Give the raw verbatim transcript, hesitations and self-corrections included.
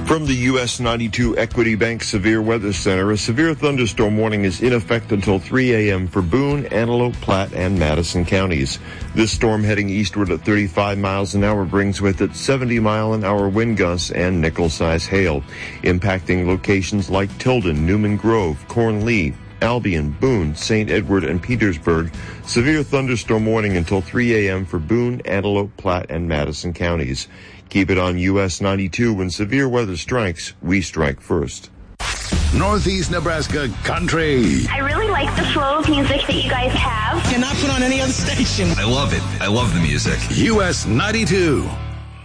From the U S ninety-two Equity Bank Severe Weather Center, a severe thunderstorm warning is in effect until three a.m. for Boone, Antelope, Platte, and Madison counties. This storm heading eastward at thirty-five miles an hour brings with it seventy mile an hour wind gusts and nickel-size hail, impacting locations like Tilden, Newman Grove, Cornlee, Albion, Boone, Saint Edward, and Petersburg. Severe thunderstorm warning until three a.m. for Boone, Antelope, Platte, and Madison counties. Keep it on U S ninety-two. When severe weather strikes, we strike first. Northeast Nebraska Country. I really like the flow of music that you guys have. Cannot put on any other station. I love it. I love the music. U S ninety-two.